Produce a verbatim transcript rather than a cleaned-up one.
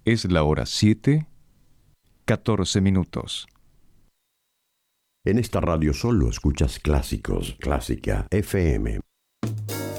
Es la hora siete, catorce minutos. En esta radio solo escuchas clásicos, Clásica F M.